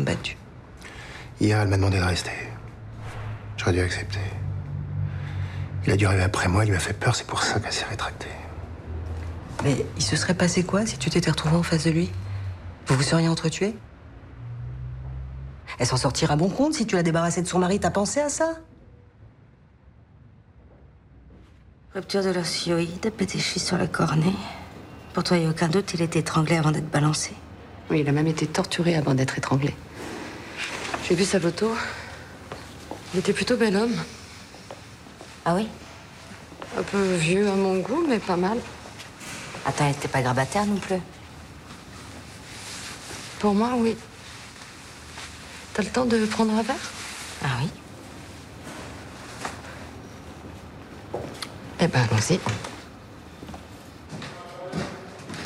battu. Hier, elle m'a demandé de rester. J'aurais dû accepter. Il a dû arriver après moi, il lui a fait peur, c'est pour ça qu'elle s'est rétractée. Mais il se serait passé quoi si tu t'étais retrouvée en face de lui? Vous vous seriez entretués? Elle s'en sortira bon compte si tu l'as débarrassée de son mari, t'as pensé à ça? Rupture de l'osioïde, pétéchis sur la cornée. Pour toi, il n'y a aucun doute, il était étranglé avant d'être balancé. Oui, il a même été torturé avant d'être étranglé. J'ai vu sa photo. Il était plutôt bel homme. Ah oui? Un peu vieux à mon goût, mais pas mal. Attends, il n'était pas grabataire non plus. Pour moi, oui. T'as le temps de prendre un verre? Ah oui? Eh ben, allons-y.